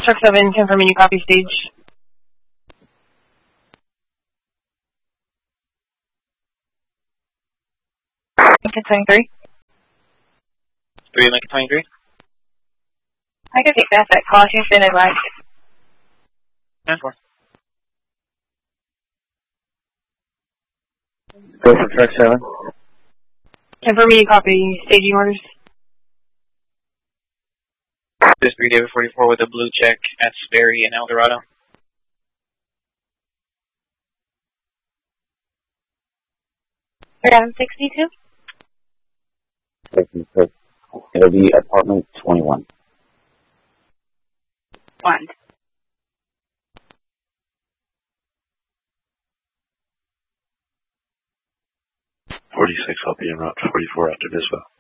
Truck 7, confirming you copy stage. Lincoln 23. 3 Lincoln 23. I can take that call. She's been advised. 10-4. Go for Truck 7. Confirming you copy staging orders. This 3 David 44 with a blue check at Sperry in El Dorado. Around 62. It'll be apartment 21. 1. 46, I'll be en route 44 after Biswell.